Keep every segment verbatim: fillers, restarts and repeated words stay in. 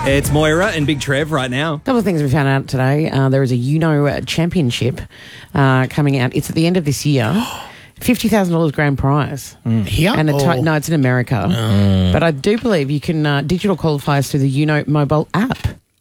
It's Moira and Big Trev right now. A couple of things we found out today. Uh, there is a Uno Championship uh, coming out. It's at the end of this year. fifty thousand dollars grand prize. Mm. Here? And a or... ti- no, it's in America. Mm. But I do believe you can uh, digital qualifiers through the Uno mobile app.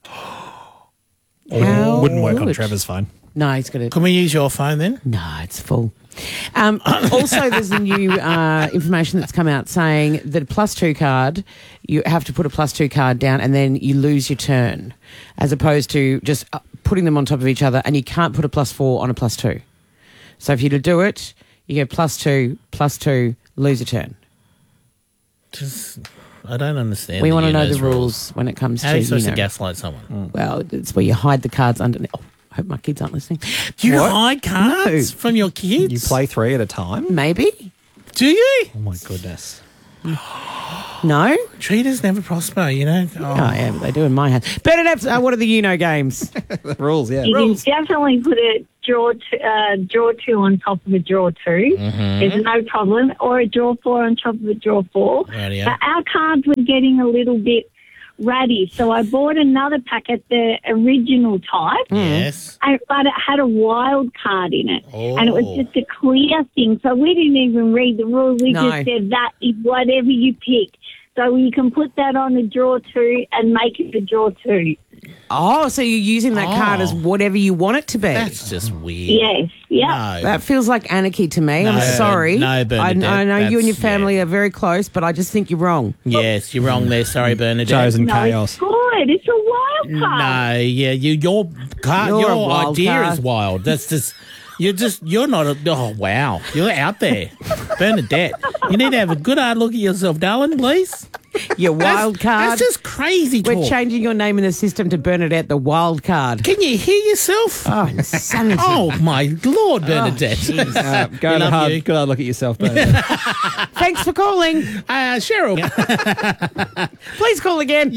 How Wouldn't work on good. Trevor's phone. No, he's got it. Can we use your phone then? No, it's full. Um, also, there's a new uh, information that's come out saying that a plus two card, you have to put a plus two card down and then you lose your turn, as opposed to just uh, putting them on top of each other, and you can't put a plus four on a plus two. So if you to do it, you go plus two, plus two, lose a turn. Just, I don't understand. We the want to know Uno's the rules when it comes How to, are you supposed you know, to gaslight someone? Mm. Well, it's where you hide the cards underneath. Oh, I hope my kids aren't listening. You What? hide cards No. from your kids? You play three at a time? Maybe. Do you? Oh, my goodness. No? Cheaters never prosper, you know? Oh. Oh, yeah, but they do in my house. Bernadette, uh, what are the Uno games? The rules, yeah. You can definitely put a draw two, uh, draw two on top of a draw two. Mm-hmm. There's no problem. Or a draw four on top of a draw four. Rightio. But our cards were getting a little bit ratty, so I bought another packet, the original type. Yes. I, but it had a wild card in it, Oh. and it was just a clear thing. So we didn't even read the rules. We No. just said that is whatever you pick. So you can put that on a draw two and make it a draw two. Oh, so you're using that card Oh. as whatever you want it to be. That's just weird. Yes, yeah. No. That feels like anarchy to me. No, I'm sorry. no, I, Bernadette, I know you and your that's- family are very close, but I just think you're wrong. Yes, you're wrong there. Sorry, Bernadette. Chosen No, chaos. it's good. It's a wild card. No, yeah, you your car, You're your a wild idea card. is wild. That's just you're just you're not a oh wow. You're out there. Bernadette. You need to have a good hard look at yourself, darling, please. Your wild that's, card. That's just crazy talk. We're changing your name in the system to Bernadette, the wild card. Can you hear yourself? Oh, insanity. Oh my Lord, Bernadette. Uh, go We and love hard, you. go and look at yourself, Bernadette. Thanks for calling. Uh, Cheryl. Please call again.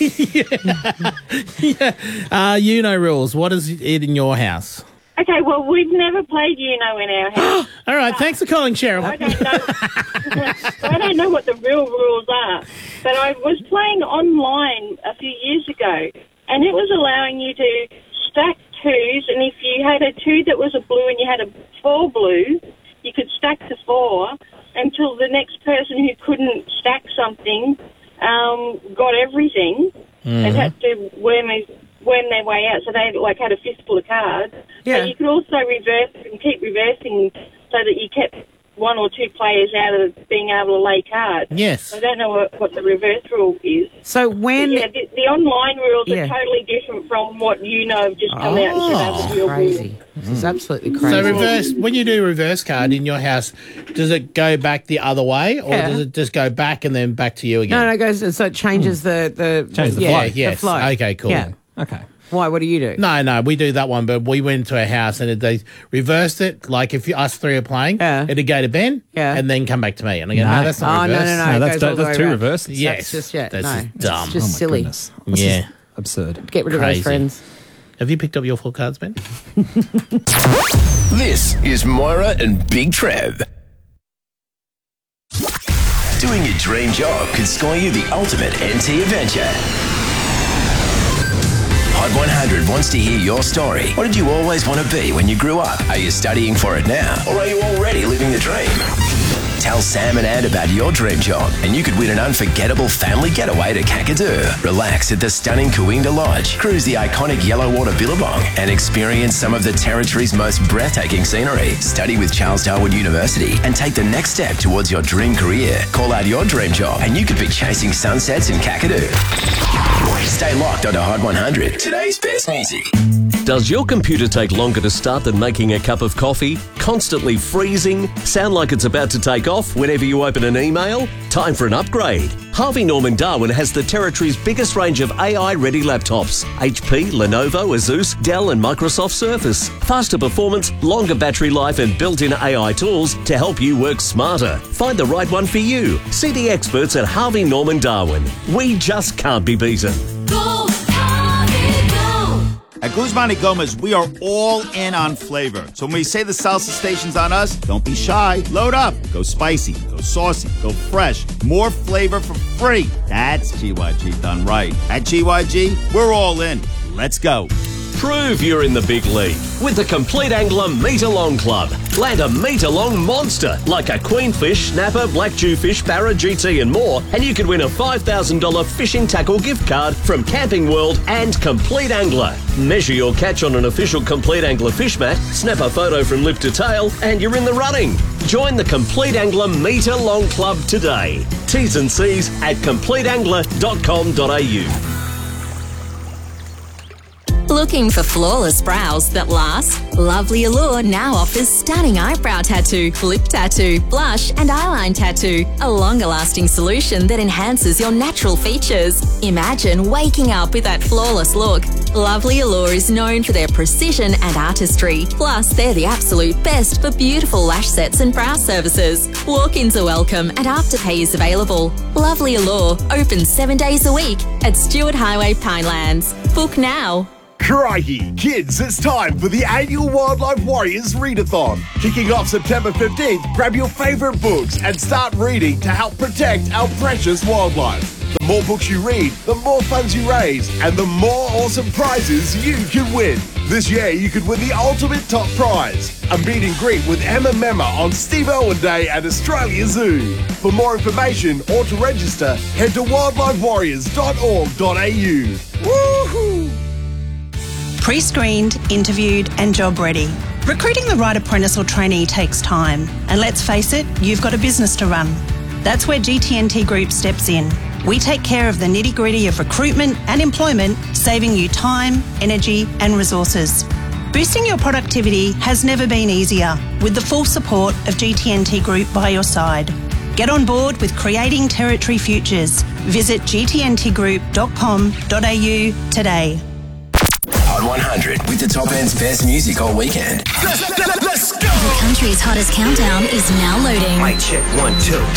yeah. Uh, you know rules. What is it in your house? Okay, well, we've never played Uno in our house. All right, thanks for calling, Cheryl. I don't know. I don't know what the real rules are, but I was playing online a few years ago, and it was allowing you to stack twos, and if you had a two that was a blue and you had a four blue, you could stack the four until the next person who couldn't stack something um, got everything and had to worm, worm their way out. So they like had a fistful of cards. Yeah. But you could also reverse and keep reversing so that you kept one or two players out of being able to lay cards. Yes. I don't know what, what the reverse rule is. So when... But yeah, the, the online rules Yeah. are totally different from what you know have just come out and said Oh, that's the real crazy. rule. This is absolutely crazy. So reverse, when you do reverse card in your house, does it go back the other way, or Yeah. does it just go back and then back to you again? no, no, it goes, so it changes the... the Changes the yeah, flow. Yes. The flow. Okay, cool. Yeah. Okay. Why? What do you do? No, no, we do that one, but we went to a house and it, they reversed it. Like if you, us three are playing, Yeah. it'd go to Ben, Yeah. and then come back to me. And I go, no, No. that's Oh, not no, reverse. no, no. No, it that's, goes all the that's way two around. reverses. Yes, That's just, yeah, that's no. just dumb. It's just Oh, my silly. goodness. This Yeah. is absurd. Get rid of Crazy. those friends. Have you picked up your full cards, Ben? This is Moira and Big Trev. Doing your dream job could score you the ultimate N T adventure. Hot one hundred wants to hear your story. What did you always want to be when you grew up? Are you studying for it now? Or are you already living the dream? Tell Sam and Ed about your dream job and you could win an unforgettable family getaway to Kakadu. Relax at the stunning Coinda Lodge, cruise the iconic Yellowwater Billabong and experience some of the territory's most breathtaking scenery. Study with Charles Darwin University and take the next step towards your dream career. Call out your dream job and you could be chasing sunsets in Kakadu. Stay locked onto Hot one hundred. Today's best music. Does your computer take longer to start than making a cup of coffee? Constantly freezing? Sound like it's about to take off whenever you open an email? Time for an upgrade. Harvey Norman Darwin has the territory's biggest range of A I-ready laptops. H P, Lenovo, Asus, Dell and Microsoft Surface. Faster performance, longer battery life and built-in A I tools to help you work smarter. Find the right one for you. See the experts at Harvey Norman Darwin. We just can't be beaten. Go, Harvey, go. At Guzman y Gomez, we are all in on flavor. So when we say the salsa station's on us, don't be shy. Load up. Go spicy, go saucy, go fresh. More flavor for free. That's G Y G done right. At G Y G, we're all in. Let's go. Prove you're in the big league with the Complete Angler Meter-Long Club. Land a meter-long monster like a queenfish, snapper, black jewfish, barra, G T and more, and you could win a five thousand dollars fishing tackle gift card from Camping World and Complete Angler. Measure your catch on an official Complete Angler fish mat, snap a photo from lip to tail, and you're in the running. Join the Complete Angler Meter-Long Club today. T's and C's at complete angler dot com dot a u. Looking for flawless brows that last? Lovely Allure now offers stunning eyebrow tattoo, lip tattoo, blush and eyeline tattoo, a longer lasting solution that enhances your natural features. Imagine waking up with that flawless look. Lovely Allure is known for their precision and artistry. Plus, they're the absolute best for beautiful lash sets and brow services. Walk-ins are welcome and Afterpay is available. Lovely Allure, open seven days a week at Stewart Highway, Pinelands. Book now. Crikey, kids, it's time for the annual Wildlife Warriors Readathon. Kicking off September fifteenth, grab your favourite books and start reading to help protect our precious wildlife. The more books you read, the more funds you raise, and the more awesome prizes you can win. This year, you could win the ultimate top prize, a meet and greet with Emma Memma on Steve Irwin Day at Australia Zoo. For more information or to register, head to wildlife warriors dot org dot a u. Woohoo! Pre-screened, interviewed and job ready. Recruiting the right apprentice or trainee takes time. And let's face it, you've got a business to run. That's where G T N T Group steps in. We take care of the nitty-gritty of recruitment and employment, saving you time, energy and resources. Boosting your productivity has never been easier with the full support of G T N T Group by your side. Get on board with Creating Territory Futures. Visit g t n t group dot com dot a u today. Hot one hundred with the top end's best music all weekend. Let's, let's go! The country's hottest countdown is now loading. Mic check, one, two.